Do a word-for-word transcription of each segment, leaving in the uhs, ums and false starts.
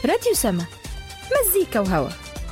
راديو سما، مزيكا وهوا.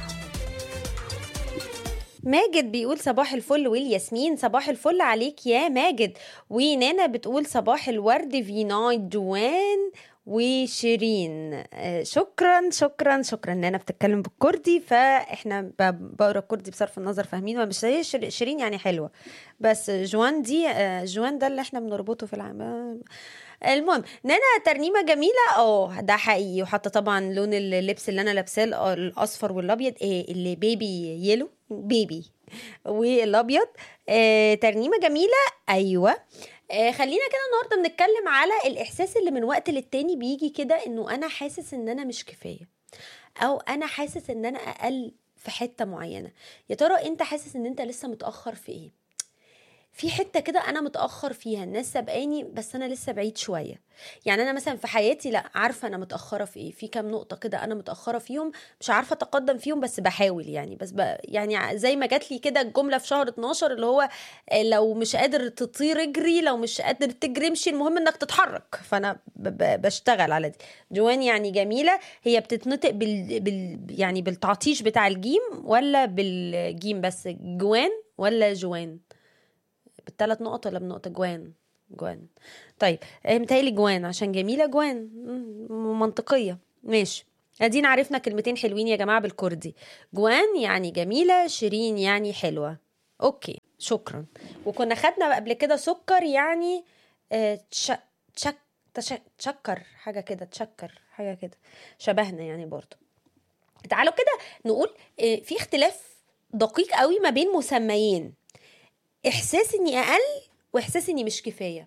ماجد بيقول صباح الفل، والياسمين صباح الفل عليك يا ماجد. ونانا بتقول صباح الورد في نايت جوان وشيرين. آه شكرا شكرا شكرا. نانا بتتكلم بالكردي، فاحنا ب- بقرا الكردي بصرف النظر فاهمين، ومش هي شير- شيرين يعني حلوه، بس جوان دي آه جوان ده اللي احنا بنربطه في العام. المهم، نانا ترنيمه جميله، اه ده حقيقي. وحتى طبعا لون اللبس اللي انا لابساه الأ- الاصفر والابيض، إيه اللي بيبي يلو بيبي والابيض. آه ترنيمه جميله. ايوه. آه خلينا كده النهارده بنتكلم على الاحساس اللي من وقت للتاني بيجي كده، انه انا حاسس ان انا مش كفايه، او انا حاسس ان انا اقل في حته معينه. يا ترى انت حاسس ان انت لسه متاخر في ايه؟ في حته كده انا متاخر فيها، الناس سابقاني بس انا لسه بعيد شويه. يعني انا مثلا في حياتي لا عارفه انا متاخره في ايه، في كام نقطه كده انا متاخره فيهم، مش عارفه اتقدم فيهم، بس بحاول يعني. بس ب... يعني زي ما جات لي كده الجمله في شهر اتناشر اللي هو آه، لو مش قادر تطير اجري، لو مش قادر تجري امشي، المهم انك تتحرك. فانا ب... ب... بشتغل على دي. جوان يعني جميله، هي بتتنطق بال... بال... يعني بالتعطيش بتاع الجيم ولا بالجيم بس؟ جوان ولا جوان؟ بالثلاث نقط ولا بنقطة؟ جوان. جوان. طيب آه، متهيألي جوان عشان جميلة. جوان مم، منطقية. ماشي، ادينا عرفنا كلمتين حلوين يا جماعة بالكردي. جوان يعني جميلة، شيرين يعني حلوة. اوكي شكرا. وكنا خدنا قبل كده سكر يعني آه، تش... تشك... تش... تشكر حاجة كده، تشكر حاجة كده شبهنا يعني برضو. تعالوا كده نقول آه، في اختلاف دقيق قوي ما بين مسميين: احساس اني اقل واحساس اني مش كفايه.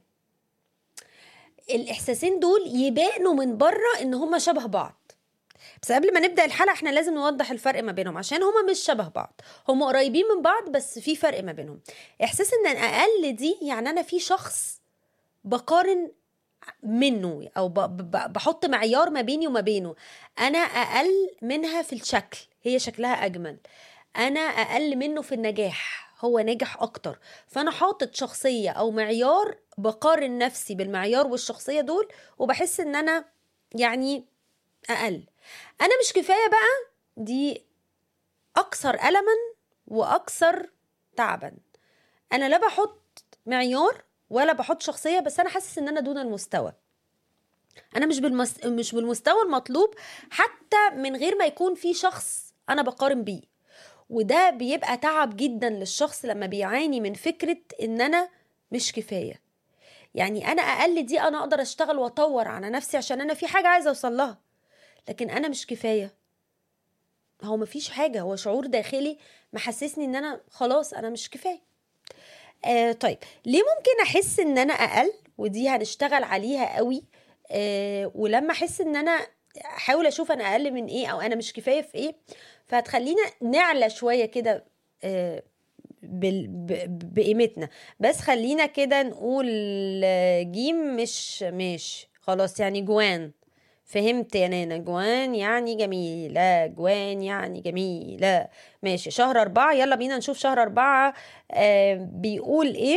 الاحساسين دول يبانوا من بره ان هما شبه بعض، بس قبل ما نبدا الحلقه احنا لازم نوضح الفرق ما بينهم، عشان هما مش شبه بعض، هما قريبين من بعض بس في فرق ما بينهم. احساس ان انا اقل دي يعني انا في شخص بقارن منه، او ب- ب- بحط معيار ما بيني وما بينه. انا اقل منها في الشكل، هي شكلها اجمل. انا اقل منه في النجاح، هو ناجح اكتر. فانا حاطط شخصية او معيار، بقارن نفسي بالمعيار والشخصية دول، وبحس ان انا يعني اقل. انا مش كفاية بقى، دي اكثر ألما واكثر تعبا. انا لا بحط معيار ولا بحط شخصية، بس انا حاسس ان انا دون المستوى. انا مش بالمس... مش بالمستوى المطلوب، حتى من غير ما يكون في شخص انا بقارن بيه. وده بيبقى تعب جدا للشخص لما بيعاني من فكرة ان انا مش كفاية. يعني انا اقل دي انا اقدر اشتغل واطور على نفسي عشان انا في حاجة عايزة اوصل لها، لكن انا مش كفاية. هو مفيش حاجة، هو شعور داخلي محسسني ان انا خلاص انا مش كفاية. آه طيب ليه ممكن احس ان انا اقل؟ ودي هنشتغل عليها قوي. آه ولما احس ان انا احاول اشوف انا اقل من ايه او انا مش كفايه في ايه، فهتخلينا نعلى شويه كده آه بال- ب- بقيمتنا. بس خلينا كده نقول آه، جيم مش مش خلاص يعني جوان. فهمت يا نانا؟ جوان يعني جميلة، جوان يعني جميلة. ماشي، شهر أربعة، يلا بينا نشوف شهر أربعة آه بيقول إيه.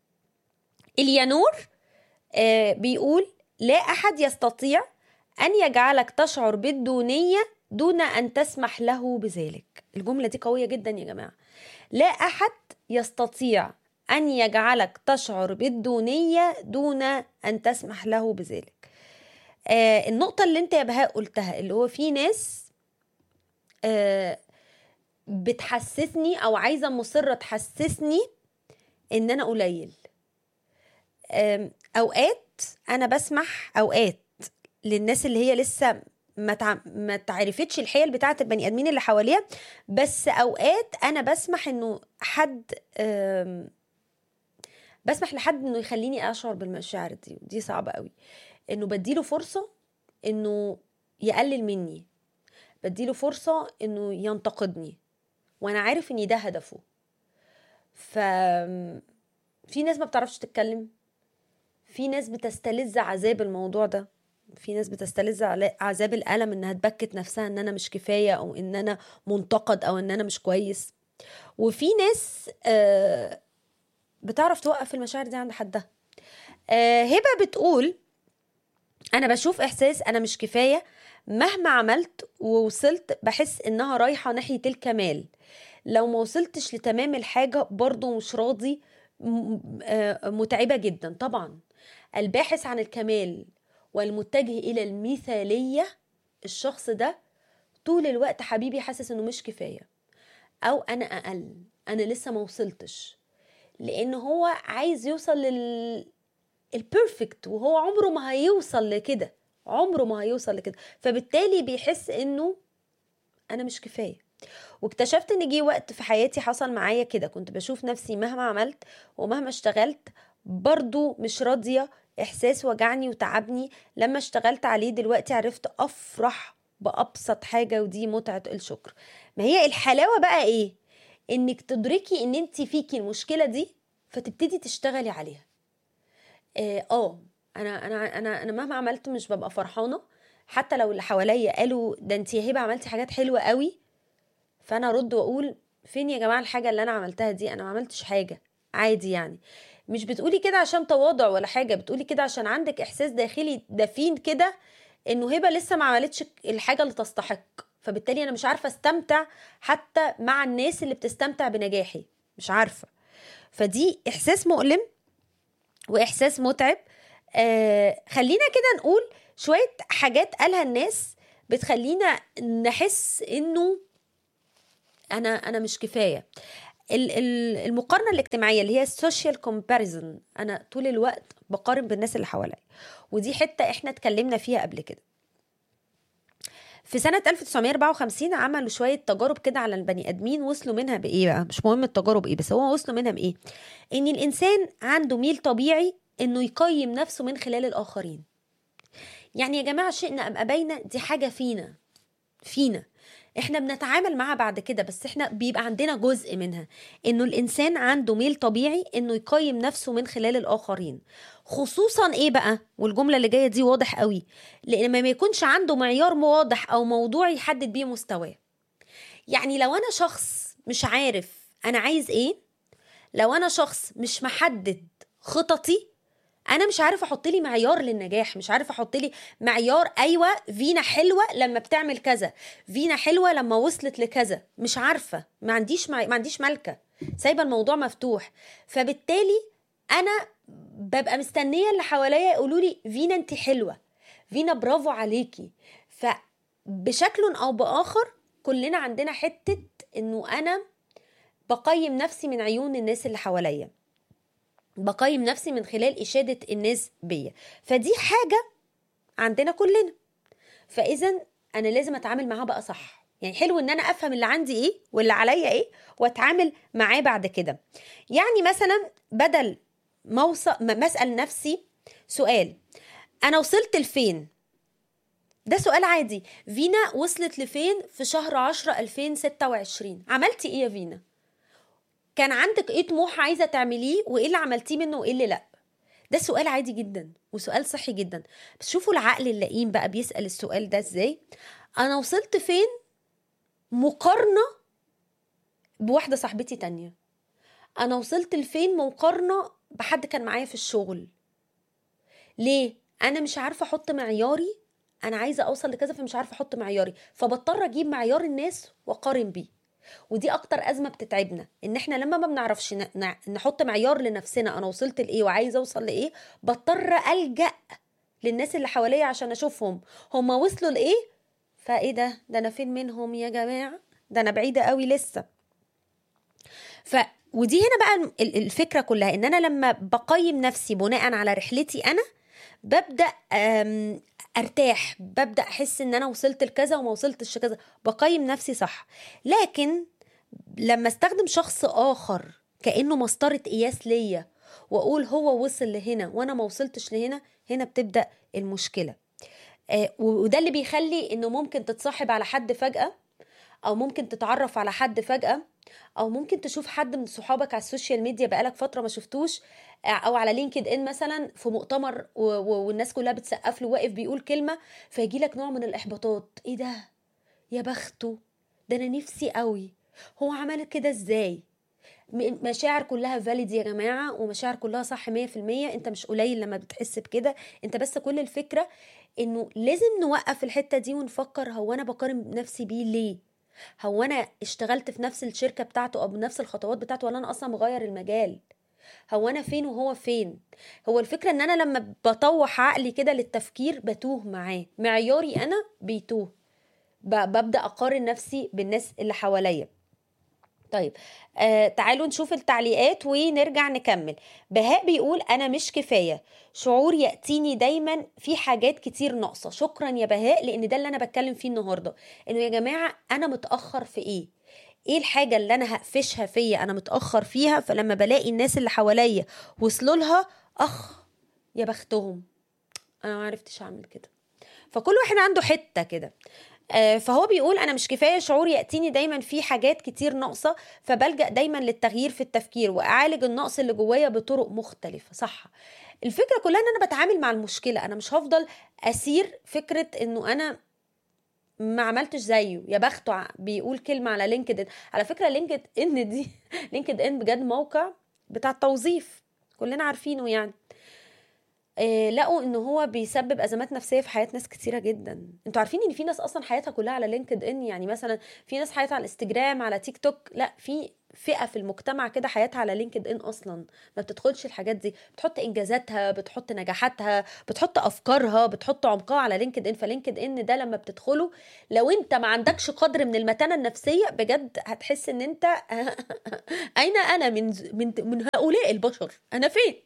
اليانور آه بيقول: لا أحد يستطيع أن يجعلك تشعر بالدونية دون أن تسمح له بذلك. الجملة دي قوية جدا يا جماعة. لا أحد يستطيع أن يجعلك تشعر بالدونية دون أن تسمح له بذلك. آه النقطة اللي انت يا بهاء قلتها، اللي هو في ناس آه بتحسسني او عايزة مصرة تحسسني ان انا قليل. آم، اوقات انا بسمح اوقات للناس اللي هي لسه ما تع... ما تعرفتش الحيل بتاعه البني ادمين اللي حواليها، بس اوقات انا بسمح انه حد آم، بسمح لحد انه يخليني اشعر بالمشاعر دي. دي صعبة قوي، انه بديله فرصة انه يقلل مني، بديله فرصة انه ينتقدني وانا عارف ان ده هدفه. ف في ناس ما بتعرفش تتكلم، في ناس بتستلذ عذاب الموضوع ده، في ناس بتستلذ علا- عذاب الألم انها تبكت نفسها ان انا مش كفاية او ان انا منتقد او ان انا مش كويس. وفي ناس آه، بتعرف توقف المشاعر دي عند حدها. آه، هبة بتقول: انا بشوف احساس انا مش كفاية مهما عملت ووصلت بحس انها رايحة ناحية الكمال. لو ما وصلتش لتمام الحاجة برضو مش راضي، م- آه، متعبة جدا طبعا. الباحث عن الكمال والمتجه إلى المثالية، الشخص ده طول الوقت حبيبي حاسس انه مش كفاية، او انا اقل، انا لسه ما وصلتش، لان هو عايز يوصل لل البيرفكت، وهو عمره ما هيوصل لكده، عمره ما هيوصل لكده. فبالتالي بيحس انه انا مش كفاية. واكتشفت ان جه وقت في حياتي حصل معايا كده، كنت بشوف نفسي مهما عملت ومهما اشتغلت برضو مش راضية. احساس وجعني وتعبني. لما اشتغلت عليه دلوقتي عرفت افرح بابسط حاجة، ودي متعة الشكر. ما هي الحلاوة بقى ايه؟ انك تدركي ان انت فيكي المشكلة دي فتبتدي تشتغلي عليها. اه آه، انا انا انا انا مهما عملت مش ببقى فرحانة، حتى لو اللي حواليا قالوا ده انت يا هبة عملتي حاجات حلوة قوي، فانا ارد واقول فين يا جماعه الحاجه اللي انا عملتها دي؟ انا ما عملتش حاجه، عادي يعني. مش بتقولي كده عشان تواضع ولا حاجه، بتقولي كده عشان عندك احساس داخلي دفين كده انه هبه لسه ما عملتش الحاجه اللي تستحق. فبالتالي انا مش عارفه استمتع حتى مع الناس اللي بتستمتع بنجاحي، مش عارفه. فدي احساس مؤلم واحساس متعب. آه خلينا كده نقول شويه حاجات قالها الناس بتخلينا نحس انه انا انا مش كفايه. ال- ال- المقارنه الاجتماعيه اللي هي السوشيال كومباريزن، انا طول الوقت بقارن بالناس اللي حواليا، ودي حته احنا اتكلمنا فيها قبل كده. في سنة ألف وتسعمية وأربعة وخمسين عملوا شوية تجارب كده على البني آدمين، وصلوا منها بإيه بقى؟ مش مهم التجارب إيه، بس هو وصلوا منها بإيه؟ إن الإنسان عنده ميل طبيعي إنه يقيم نفسه من خلال الآخرين. يعني يا جماعة شئنا أم أبينا دي حاجة فينا، فينا احنا بنتعامل معاها بعد كده، بس احنا بيبقى عندنا جزء منها، انه الانسان عنده ميل طبيعي انه يقيم نفسه من خلال الاخرين. خصوصا ايه بقى؟ والجملة اللي جاية دي واضح قوي، لان ما يكونش عنده معيار واضح او موضوع يحدد بيه مستواه. يعني لو انا شخص مش عارف انا عايز ايه، لو انا شخص مش محدد خططي، انا مش عارف احط لي معيار للنجاح، مش عارف احط لي معيار. ايوه فينا حلوه لما بتعمل كذا، فينا حلوه لما وصلت لكذا، مش عارفه، ما عنديش مع... ما عنديش ملكه، سايبه الموضوع مفتوح. فبالتالي انا ببقى مستنيه اللي حواليا يقولوا لي فينا انت حلوه، فينا برافو عليكي. فبشكل او باخر كلنا عندنا حته انه انا بقيم نفسي من عيون الناس اللي حواليا، بقيم نفسي من خلال إشادة الناس بيا. فدي حاجة عندنا كلنا. فإذا أنا لازم أتعامل معاها بقى صح. يعني حلو إن أنا أفهم اللي عندي إيه واللي عليا إيه وأتعامل معاه بعد كده. يعني مثلا بدل ما أوصل ما أسأل نفسي سؤال أنا وصلت لفين، ده سؤال عادي. فينا وصلت لفين في شهر عشرة ألفين وستة وعشرين؟ عملتي إيه يا فينا؟ كان عندك إيه طموح عايزة تعمليه وإيه اللي عملتيه منه وإيه اللي لأ؟ ده سؤال عادي جدا وسؤال صحي جدا. بس شوفوا العقل اللئيم بقى بيسأل السؤال ده ازاي. انا وصلت فين مقارنة بواحدة صاحبتي تانية، انا وصلت لفين مقارنة بحد كان معايا في الشغل. ليه؟ انا مش عارفة احط معياري، انا عايزة اوصل لكذا فمش عارفة احط معياري، فبضطر اجيب معيار الناس واقارن بيه. ودي اكتر ازمه بتتعبنا، ان احنا لما ما بنعرفش ن- ن- نحط معيار لنفسنا، انا وصلت لايه وعايزه اوصل لايه، بضطر الجا للناس اللي حواليا عشان اشوفهم هم وصلوا لايه. فايه ده ده انا فين منهم يا جماعه، ده انا بعيده قوي لسه. ف ودي هنا بقى ال- الفكره كلها، ان انا لما بقيم نفسي بناء على رحلتي انا ببدا أم، ارتاح، ببدا احس ان انا وصلت لكذا وما وصلتش لكذا، بقيم نفسي صح. لكن لما استخدم شخص اخر كانه مسطره قياس ليا واقول هو وصل لهنا وانا ما وصلتش لهنا، هنا بتبدا المشكله. آه، وده اللي بيخلي انه ممكن تتصاحب على حد فجاه، او ممكن تتعرف على حد فجاه، او ممكن تشوف حد من صحابك على السوشيال ميديا بقالك فتره ما شفتوش، آه، او على لينكد ان مثلا في مؤتمر و- و- والناس كلها بتسقف له واقف بيقول كلمه، فيجي لك نوع من الاحباطات. ايه ده؟ يا بخته، ده انا نفسي قوي، هو عمل كده ازاي؟ م- مشاعر كلها فاليد يا جماعة، ومشاعر كلها صح مية في المية. انت مش قليل لما بتحس بكده، انت بس كل الفكرة انه لازم نوقف الحتة دي ونفكر هو انا بقارن نفسي بيه ليه؟ هو انا اشتغلت في نفس الشركة بتاعته او بنفس الخطوات بتاعته، ولا انا اصلا مغير المجال؟ هو انا فين وهو فين؟ هو الفكرة ان انا لما بطوح عقلي كده للتفكير بتوه معاه، معياري انا بيتوه، ب- ببدأ اقارن نفسي بالناس اللي حواليا. طيب، آه تعالوا نشوف التعليقات ونرجع نكمل. بهاء بيقول انا مش كفاية، شعور يأتيني دايما في حاجات كتير ناقصة. شكرا يا بهاء، لان ده اللي انا بتكلم فيه النهاردة، انه يا جماعة انا متأخر في ايه؟ ايه الحاجة اللي انا هقفشها فيا انا متأخر فيها؟ فلما بلاقي الناس اللي حواليا وصلوا لها، اخ يا بختهم، انا ما عرفتش اعمل كده. فكل واحد عنده حتة كده. آه، فهو بيقول انا مش كفايه، شعور ياتيني دايما في حاجات كتير ناقصه، فبلجأ دايما للتغيير في التفكير واعالج النقص اللي جوايا بطرق مختلفه. صح، الفكره كلها ان انا بتعامل مع المشكله، انا مش هفضل اسير فكره انه انا ما عملتش زيه يا بخته. ع- بيقول كلمه على لينكد ان، على فكره لينكد ان دي لينكد ان بجد موقع بتاع التوظيف كلنا عارفينه يعني. آه، لقوا ان هو بيسبب ازمات نفسيه في حياه ناس كتيره جدا. انتوا عارفين ان في ناس اصلا حياتها كلها على لينكد ان؟ يعني مثلا في ناس حياتها على الانستجرام، على تيك توك، لا في فئه في المجتمع كده حياتها على لينكد ان اصلا ما بتدخلش الحاجات دي، بتحط انجازاتها، بتحط نجاحاتها، بتحط افكارها، بتحط عمقها على لينكد ان. فلينكد ان ده لما بتدخله، لو انت ما عندكش قدر من المتانه النفسيه بجد هتحس ان انت اين انا من من من هؤلاء البشر، انا فين؟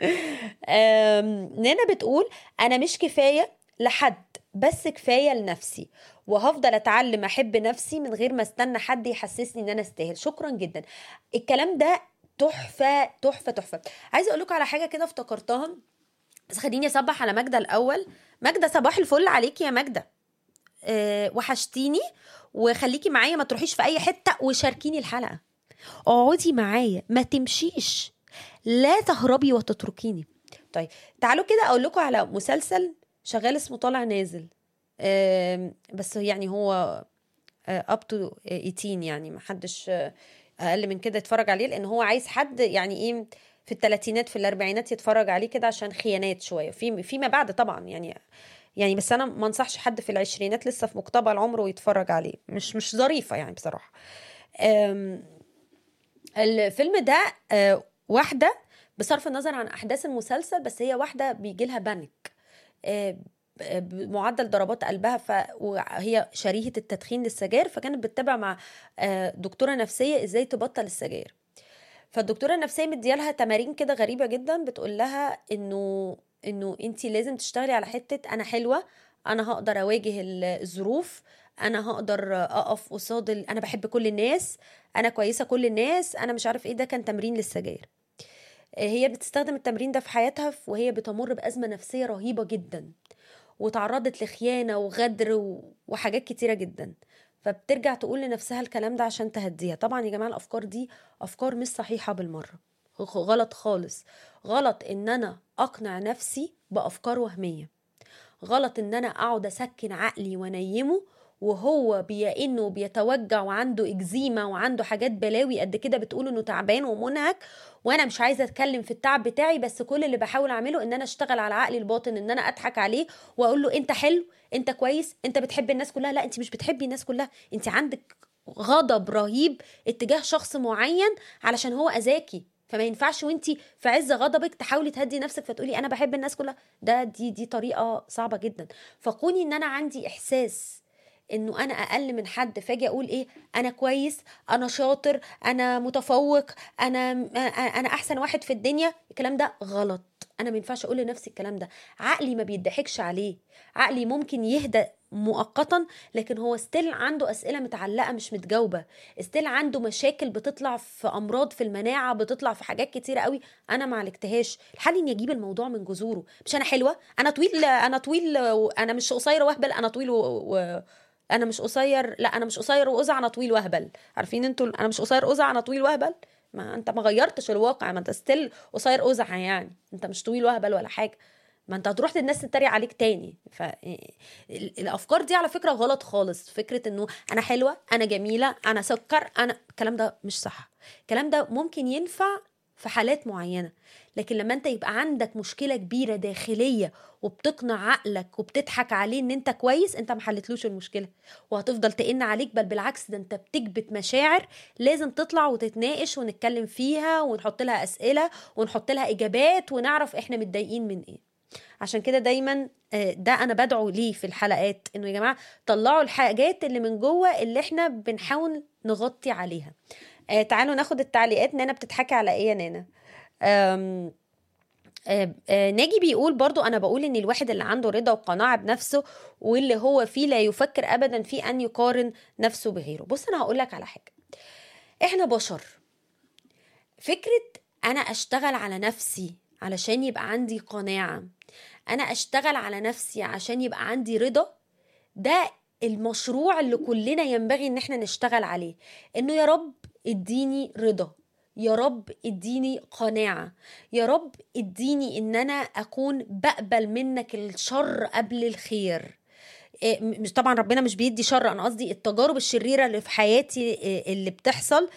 آم، نانا بتقول انا مش كفايه لحد، بس كفايه لنفسي، وهفضل اتعلم احب نفسي من غير ما استنى حد يحسسني ان انا استاهل. شكرا جدا، الكلام ده تحفه تحفه تحفه. عايزه اقول لكم على حاجه كده افتكرتها، بس خليني اصبح على ماجدة الاول. ماجدة صباح الفل عليكي يا ماجدة، أه وحشتيني، وخليكي معايا ما تروحيش في اي حته، وشاركيني الحلقه، اقعدي معايا ما تمشيش، لا تهربي وتتركيني. طيب تعالوا كده اقول لكم على مسلسل شغال اسمه طالع نازل. آم، بس يعني هو اب تو تمنتاشر، يعني ما حدش آه، اقل من كده يتفرج عليه، لان هو عايز حد يعني ايه في الثلاثينات في الاربعينات يتفرج عليه كده، عشان خيانات شويه في فيما بعد طبعا يعني. يعني بس انا ما انصحش حد في العشرينات لسه في مقتبل عمره يتفرج عليه، مش مش ظريفه يعني بصراحه. آم، الفيلم ده آه، واحدة، بصرف النظر عن أحداث المسلسل، بس هي واحدة بيجيلها بانيك، آه، ب- بمعدل ضربات قلبها، ف... وهي شريهة التدخين للسجاير، فكانت بتتابع مع آه، دكتورة نفسية ازاي تبطل السجاير. فالدكتورة النفسية مديالها تمارين كده غريبة جدا، بتقول لها انه انه انتي لازم تشتغلي على حتة انا حلوة، انا هقدر اواجه ال- الظروف، انا هقدر اقف قصاد ال... انا بحب كل الناس، انا كويسة كل الناس، انا مش عارف ايه. ده كان تمرين للسجاير. هي بتستخدم التمرين ده في حياتها وهي بتمر بأزمة نفسية رهيبة جدا، وتعرضت لخيانة وغدر و- وحاجات كتيرة جدا. فبترجع تقول لنفسها الكلام ده عشان تهديها. طبعا يا جماعة الأفكار دي أفكار مش صحيحة بالمرة، غ- غلط خالص. غلط إن أنا أقنع نفسي بأفكار وهمية، غلط ان انا اقعد اسكن عقلي وانيمه وهو بيئنه بيتوجع وعنده اكزيما وعنده حاجات بلاوي قد كده بتقول انه تعبان ومنهك، وانا مش عايزه اتكلم في التعب بتاعي. بس كل اللي بحاول اعمله ان انا اشتغل على عقلي الباطن، ان انا اضحك عليه واقول له انت حلو، انت كويس، انت بتحب الناس كلها. لا، انت مش بتحبي الناس كلها، انت عندك غضب رهيب اتجاه شخص معين علشان هو اذاكي. فما ينفعش وانتي في عز غضبك تحاولي تهدي نفسك فتقولي انا بحب الناس كلها. ده دي دي طريقه صعبه جدا. فكوني ان انا عندي احساس انه انا اقل من حد، فاجي اقول ايه، انا كويس، انا شاطر، انا متفوق، انا انا احسن واحد في الدنيا، الكلام ده غلط. انا ما ينفعش اقول لنفسي الكلام ده. عقلي ما بيضحكش عليه، عقلي ممكن يهدى مؤقتا، لكن هو ستيل عنده اسئله متعلقه مش متجاوبه، ستيل عنده مشاكل بتطلع في امراض في المناعه، بتطلع في حاجات كتيره قوي انا ما عالجتهاش. الحل اني اجيب الموضوع من جذوره. مش انا حلوه، انا طويل، انا طويل، انا مش قصيره واهبل، انا طويل و... و... انا مش قصير، لا انا مش قصير وقزع، انا طويل وهبل. عارفين انتوا انا مش قصير قزع انا طويل وهبل؟ ما انت ما غيرتش الواقع، ما انت ستيل قصير قزع، يعني انت مش طويل وهبل ولا حاجه. ما انت هتروح للناس تتريق عليك تاني. فالافكار دي على فكره غلط خالص. فكره انه انا حلوه، انا جميله، انا سكر، انا الكلام ده مش صح. الكلام ده ممكن ينفع في حالات معينه، لكن لما انت يبقى عندك مشكلة كبيرة داخلية وبتقنع عقلك وبتضحك عليه ان انت كويس، انت ما حلتلوش المشكلة وهتفضل تئن عليك، بل بالعكس ده انت بتكبت مشاعر لازم تطلع وتتناقش ونتكلم فيها ونحط لها اسئلة ونحط لها اجابات ونعرف احنا متضايقين من ايه. عشان كده دايما ده انا بدعو ليه في الحلقات، انه يا جماعة طلعوا الحاجات اللي من جوه اللي احنا بنحاول نغطي عليها. آه تعالوا ناخد التعليقات. نانا بتضحكي على ايه يا نانا؟ آم آه آه ناجي بيقول برضو انا بقول ان الواحد اللي عنده رضا وقناعة بنفسه واللي هو فيه لا يفكر ابدا في ان يقارن نفسه بغيره. بص انا هقول لك على حاجة، احنا بشر. فكرة انا اشتغل على نفسي علشان يبقى عندي قناعة، انا اشتغل على نفسي عشان يبقى عندي رضا، ده المشروع اللي كلنا ينبغي ان احنا نشتغل عليه. انه يا رب اديني رضا، يا رب اديني قناعة، يا رب اديني ان انا اكون بقبل منك الشر قبل الخير. مش طبعا ربنا مش بيدي شر، انا قصدي التجارب الشريرة اللي في حياتي اللي بتحصل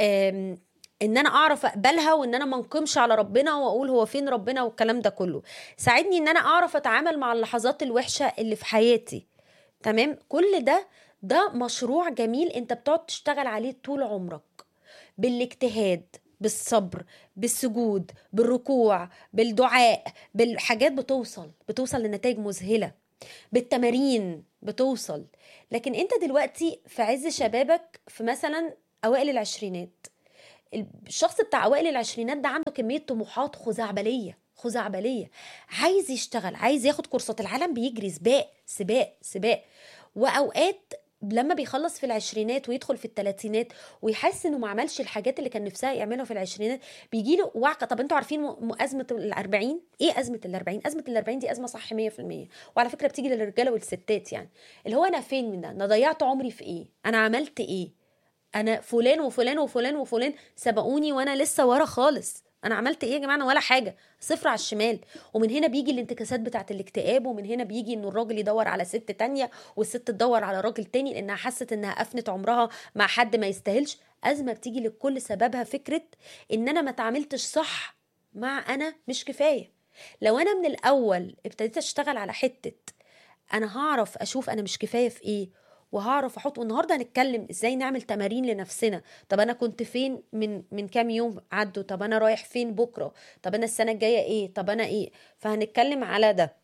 ان انا اعرف اقبلها، وان انا ما انقمش على ربنا واقول هو فين ربنا والكلام ده كله. ساعدني ان انا اعرف اتعامل مع اللحظات الوحشة اللي في حياتي. تمام؟ كل ده ده مشروع جميل انت بتقعد تشتغل عليه طول عمرك، بالاجتهاد، بالصبر، بالسجود، بالركوع، بالدعاء، بالحاجات بتوصل بتوصل لنتائج مذهلة، بالتمارين بتوصل. لكن انت دلوقتي في عز شبابك، في مثلا اوائل العشرينات، الشخص بتاع اوائل العشرينات ده عنده كمية طموحات خزعبلية خزعبلية، عايز يشتغل، عايز ياخد كورسات، العالم بيجري سباق سباق سباق. واوقات لما بيخلص في العشرينات ويدخل في الثلاثينات ويحس انه ما عملش الحاجات اللي كان نفسها يعملها في العشرينات، بيجي له وعكه. طب انتوا عارفين م- ازمه الأربعين ايه؟ ازمه الأربعين ازمه الأربعين دي ازمه صح مية في المية، وعلى فكره بتيجي للرجاله والستات. يعني اللي هو انا فين من ده؟ انا ضيعت عمري في ايه؟ انا عملت ايه؟ انا فلان وفلان وفلان وفلان سبقوني وانا لسه ورا خالص. انا عملت ايه يا جماعه؟ انا ولا حاجه، صفر على الشمال. ومن هنا بيجي الانتكاسات بتاعه الاكتئاب، ومن هنا بيجي انه الراجل يدور على ست تانية والست تدور على راجل تاني لانها حست انها افنت عمرها مع حد ما يستاهلش. ازمه بتيجي لكل سببها فكره ان انا ما تعاملتش صح مع انا مش كفايه. لو انا من الاول ابتديت اشتغل على حته انا هعرف اشوف انا مش كفايه في ايه، وهعرف احط. والنهارده هنتكلم ازاي نعمل تمارين لنفسنا. طب انا كنت فين من من كام يوم عدوا؟ طب انا رايح فين بكره؟ طب انا السنه الجايه ايه؟ طب انا ايه؟ فهنتكلم على ده.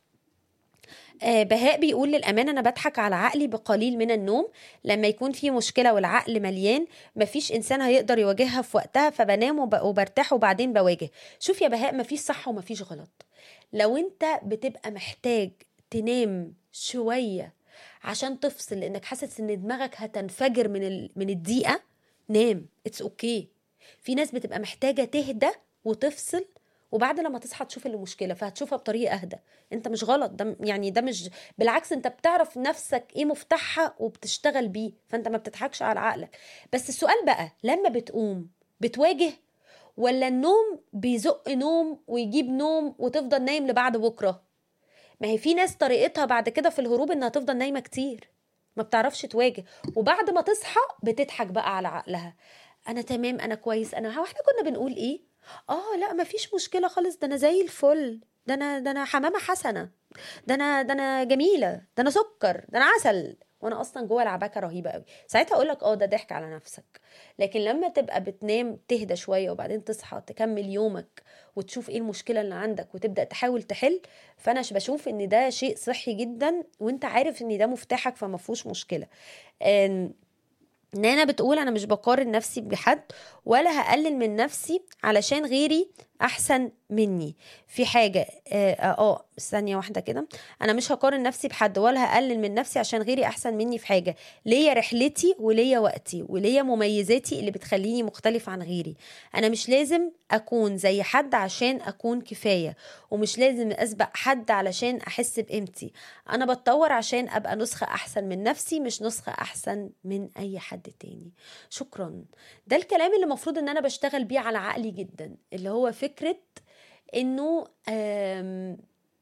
آه بهاء بيقول للأمانة أنا بضحك على عقلي بقليل من النوم. لما يكون في مشكلة والعقل مليان مفيش إنسان هيقدر يواجهها في وقتها، فبنام وب- وبرتاح وبعدين بواجه. شوف يا بهاء، مفيش صح ومفيش غلط. لو أنت بتبقى محتاج تنام شوية عشان تفصل لأنك حاسس إن دماغك هتنفجر من ال... من الضيقة، نام، اتس اوكي. في ناس بتبقى محتاجة تهدى وتفصل، وبعد لما تصحى تشوف المشكلة فهتشوفها بطريقة أهدى. انت مش غلط، ده يعني ده مش، بالعكس انت بتعرف نفسك ايه مفتاحها وبتشتغل بيه، فانت ما بتضحكش على عقلك. بس السؤال بقى، لما بتقوم بتواجه ولا النوم بيزق نوم ويجيب نوم وتفضل نايم لبعد بكرة؟ ما هي في ناس طريقتها بعد كده في الهروب انها تفضل نايمة كتير، ما بتعرفش تواجه، وبعد ما تصحى بتضحك بقى على عقلها. انا تمام، انا كويس، انا هو احنا كنا بنقول ايه؟ اه لا ما فيش مشكلة خالص، ده انا زي الفل، ده انا ده انا حمامة حسنة، ده انا ده انا جميلة، ده انا سكر، ده انا عسل، وانا اصلا جوه العباكة رهيبة قوي. ساعتها اقول لك اه ده ضحك على نفسك. لكن لما تبقى بتنام تهدى شوية وبعدين تصحى تكمل يومك وتشوف ايه المشكلة اللي عندك وتبدأ تحاول تحل، فانا بشوف ان ده شيء صحي جدا، وانت عارف ان ده مفتاحك فما فيهوش مشكلة. آن، نانا بتقول انا مش بقارن نفسي بحد ولا هقلل من نفسي علشان غيري احسن مني في حاجة. اه, آه ثانية واحدة كده. انا مش هقارن نفسي بحد ولا هقلل من نفسي عشان غيري احسن مني في حاجة. ليا رحلتي وليا وقتي وليا مميزاتي اللي بتخليني مختلف عن غيري. انا مش لازم اكون زي حد عشان اكون كفاية، ومش لازم اسبق حد علشان احس بقيمتي. انا بتطور عشان ابقى نسخة احسن من نفسي، مش نسخة احسن من اي حد تاني. شكرا. ده الكلام اللي المفروض ان انا بشتغل بيه على عقلي جدا، اللي هو فكرة انه آم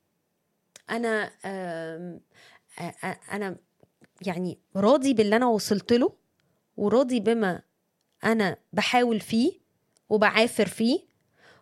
انا آم آ- آ- انا يعني راضي باللي انا وصلت له، وراضي بما انا بحاول فيه وبعافر فيه،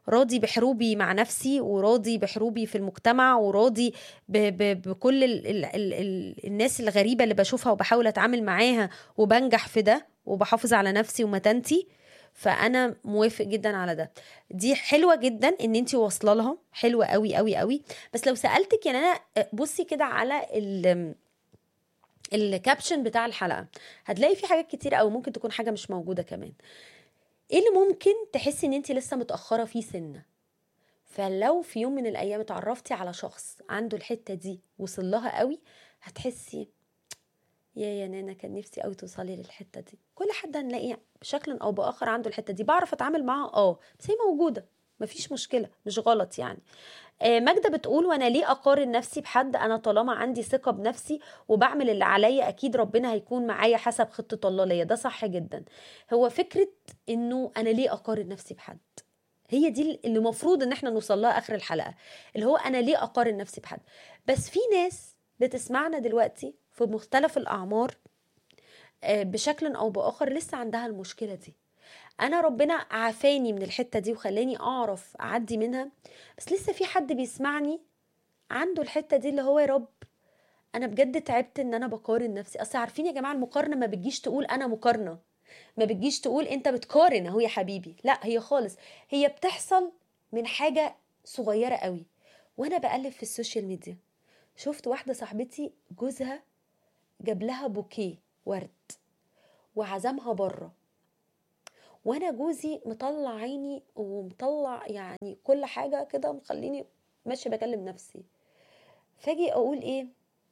راضي بحروبي مع نفسي، وراضي بحروبي في المجتمع، وراضي ب ب بكل ال ال ال ال الناس الغريبة اللي بشوفها وبحاول اتعامل معاها وبنجح في ده وبحافظ على نفسي ومتانتي. فانا موافق جدا على ده. دي حلوة جدا ان انتي واصله لها، حلوة قوي قوي قوي. بس لو سألتك يعني انا بصي كده على ال الكابشن بتاع الحلقة، هتلاقي في حاجات كتير او ممكن تكون حاجة مش موجودة كمان. ايه اللي ممكن تحسي ان انت لسه متأخرة فيه سنة؟ فلو في يوم من الايام اتعرفتي على شخص عنده الحتة دي وصل لها قوي، هتحسي يا يا نانا كان نفسي قوي توصلي للحتة دي. كل حد هنلاقيه بشكل او باخر عنده الحتة دي. بعرف اتعامل معاها اه، بس هي موجودة، مفيش مشكلة، مش غلط يعني. آه، ماجدة بتقول وانا ليه اقارن نفسي بحد؟ انا طالما عندي ثقة بنفسي وبعمل اللي عليا اكيد ربنا هيكون معايا حسب خطة الله ليا. ده صح جدا. هو فكرة انه انا ليه اقارن نفسي بحد، هي دي اللي المفروض ان احنا نوصل لها اخر الحلقة، اللي هو انا ليه اقارن نفسي بحد. بس في ناس بتسمعنا دلوقتي في مختلف الاعمار آه، بشكل او باخر لسه عندها المشكلة دي. انا ربنا عافاني من الحتة دي وخلاني اعرف اعدي منها، بس لسه في حد بيسمعني عنده الحتة دي اللي هو يا رب انا بجد تعبت ان انا بقارن نفسي. اصل عارفين يا جماعة المقارنة ما بتجيش تقول انا مقارنة، ما بتجيش تقول انت بتقارن اهو يا حبيبي، لا هي خالص. هي بتحصل من حاجة صغيرة قوي. وانا بقلب في السوشيال ميديا شفت واحدة صاحبتي جوزها جاب لها بوكيه ورد وعزمها بره، وانا جوزي مطلع عيني ومطلع يعني كل حاجة كده مخليني ماشي بكلم نفسي. فاجي اقول ايه،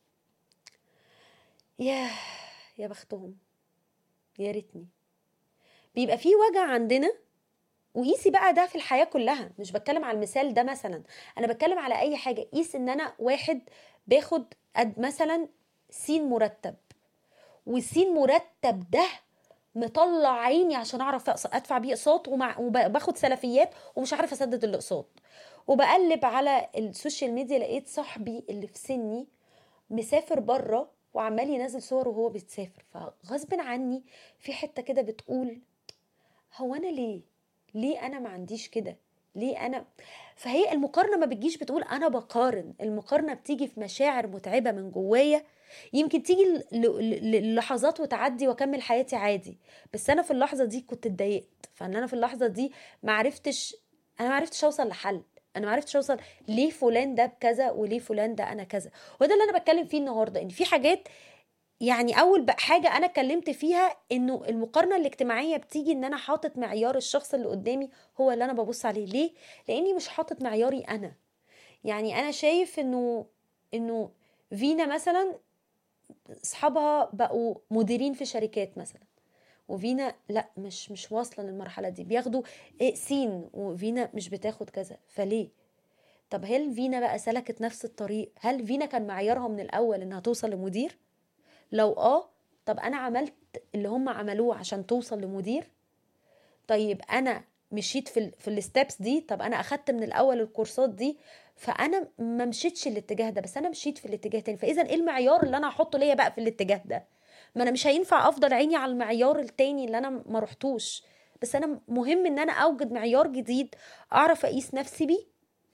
ياه يا بختهم، يا ريتني. بيبقى في وجع عندنا. وقيسي بقى ده في الحياة كلها، مش بتكلم على المثال ده مثلا، انا بتكلم على اي حاجة. قيس ان انا واحد باخد قد مثلا سين مرتب، والسين مرتب ده مطلع عيني عشان اعرف ادفع بيه اقساط، ومع وباخد سلفيات ومش عارفه اسدد الاقساط. وبقلب على السوشيال ميديا لقيت صاحبي اللي في سني مسافر بره وعمال ينزل صور وهو بيتسافر. فغصب عني في حته كده بتقول هو انا ليه ليه انا ما عنديش كده؟ ليه انا؟ فهي المقارنه ما بتجيش بتقول انا بقارن، المقارنه بتيجي في مشاعر متعبه من جوايا. يمكن تيجي ل- ل- ل- لحظات وتعدي واكمل حياتي عادي، بس انا في اللحظه دي كنت اتضايقت. فان انا في اللحظه دي ما عرفتش، انا ما عرفتش اوصل لحل. انا ما عرفتش اوصل ليه فلان ده بكذا وليه فلان ده انا كذا. وده اللي انا بتكلم فيه النهارده، ان في حاجات يعني اول بقى حاجه انا اتكلمت فيها انه المقارنه الاجتماعيه بتيجي ان انا حاطط معيار الشخص اللي قدامي هو اللي انا ببص عليه. ليه؟ لاني مش حاطط معياري انا. يعني انا شايف انه انه فينا مثلا اصحابها بقوا مديرين في شركات مثلا، وفينا لا مش مش واصله للمرحله دي، بياخدوا إيه سين وفينا مش بتاخد كذا. فليه؟ طب هل فينا بقى سلكت نفس الطريق؟ هل فينا كان معيارها من الاول انها توصل لمدير؟ لو اه، طب انا عملت اللي هم عملوه عشان توصل لمدير. طيب انا مشيت في ال في الستبس دي، طب انا اخدت من الاول الكورسات دي، فانا ما مشيتش الاتجاه ده بس انا مشيت في الاتجاه تاني. فاذا ايه المعيار اللي انا هحطه ليا بقى في الاتجاه ده؟ ما انا مش هينفع افضل عيني على المعيار التاني اللي انا ما رحتوش. بس انا مهم ان انا اوجد معيار جديد اعرف اقيس نفسي بيه.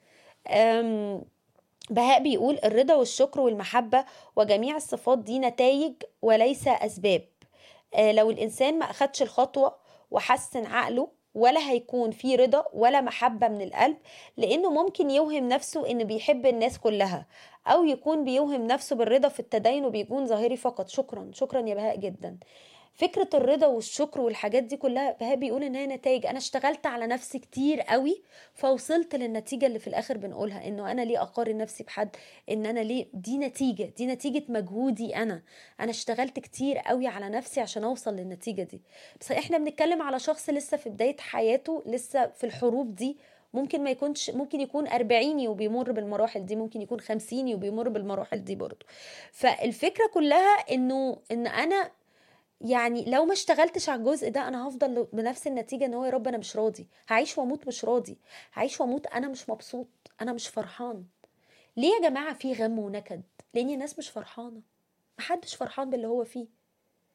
أم، بهاء بيقول الرضا والشكر والمحبة وجميع الصفات دي نتائج وليس أسباب. آه، لو الإنسان ما أخدش الخطوة وحسن عقله ولا هيكون في رضا ولا محبة من القلب، لأنه ممكن يوهم نفسه إنه بيحب الناس كلها، أو يكون بيوهم نفسه بالرضا في التدين وبيكون ظاهري فقط. شكرا شكرا يا بهاء جدا. فكرة الرضا والشكر والحاجات دي كلها بهاء بيقول ان هي نتائج. انا اشتغلت على نفسي كتير قوي فوصلت للنتيجة اللي في الاخر بنقولها، انه انا ليه اقارن نفسي بحد؟ ان انا ليه، دي نتيجة دي نتيجة مجهودي انا. انا اشتغلت كتير قوي على نفسي عشان اوصل للنتيجة دي. بس احنا بنتكلم على شخص لسه في بداية حياته، لسه في الحروب دي. ممكن ما يكونش، ممكن يكون أربعيني وبيمر بالمراحل دي، ممكن يكون خمسيني وبيمر بالمراحل دي برضو. فالفكرة كلها انه ان انا يعني لو ما اشتغلتش على الجزء ده انا هفضل بنفس النتيجه، ان هو يا رب انا مش راضي، هعيش واموت مش راضي، هعيش واموت انا مش مبسوط، انا مش فرحان. ليه يا جماعه في غم ونكد؟ لان الناس مش فرحانه، محدش فرحان باللي هو فيه.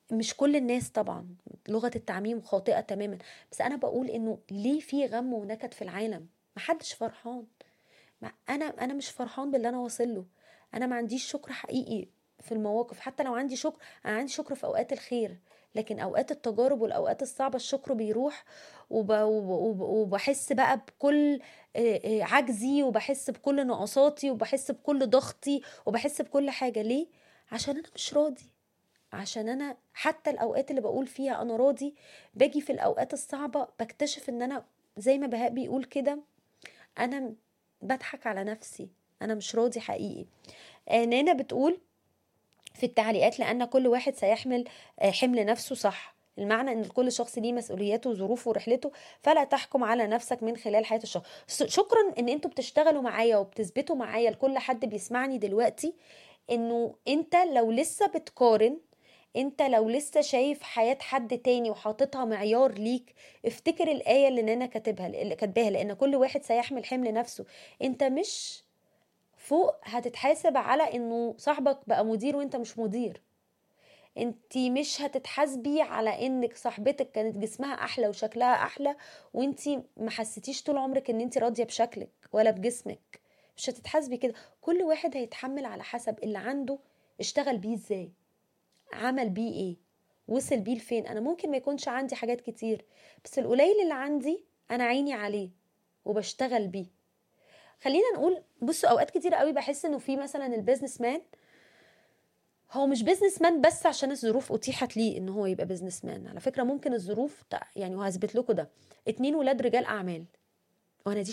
مش كل الناس طبعا، لغة التعميم خاطئة تماما، بس انا بقول انه ليه في غم ونكد في العالم؟ محدش فرحان. ما انا انا مش فرحان باللي انا واصل له. انا ما عنديش شكر حقيقي في المواقف. حتى لو عندي شكر، انا عندي شكر في اوقات الخير، لكن اوقات التجارب والاوقات الصعبه الشكر بيروح. وب... وب... وب... وبحس بقى بكل آه، آه، عجزي، وبحس بكل نقصاتي، وبحس بكل ضغطي، وبحس بكل حاجه. ليه؟ عشان انا مش راضي. عشان انا حتى الاوقات اللي بقول فيها انا راضي، باجي في الاوقات الصعبه بكتشف ان انا زي ما بهاء بيقول كده، انا بضحك على نفسي، انا مش راضي حقيقي. آه، نانا بتقول في التعليقات: لان كل واحد سيحمل آه، حمل نفسه. صح، المعنى ان كل شخص ليه مسؤولياته وظروفه ورحلته، فلا تحكم على نفسك من خلال حياة الشخص. س- شكرا ان انتوا بتشتغلوا معايا وبتثبتوا معايا لكل حد بيسمعني دلوقتي انه انت لو لسه بتقارن، انت لو لسه شايف حياة حد تاني وحاططها معيار ليك، افتكر الآية اللي نانا كاتبها اللي كاتباها: لأن كل واحد سيحمل حمل نفسه. انت مش فوق هتتحاسب على انه صاحبك بقى مدير وانت مش مدير. انت مش هتتحاسبي على انك صاحبتك كانت جسمها احلى وشكلها احلى وانت ما حسيتيش طول عمرك ان انت راضية بشكلك ولا بجسمك. مش هتتحاسبي كده. كل واحد هيتحمل على حسب اللي عنده، اشتغل بيه ازاي، عمل بيه ايه، وصل بيه لفين. انا ممكن ما يكونش عندي حاجات كتير، بس القليل اللي عندي انا عيني عليه وبشتغل بيه. خلينا نقول، بصوا، اوقات كتير قوي بحس انه في مثلا البيزنس مان، هو مش بيزنس مان بس عشان الظروف اتيحت ليه ان هو يبقى بيزنس مان. على فكرة ممكن الظروف تع- يعني وهثبت لكم ده: اتنين ولاد رجال اعمال، وانا دي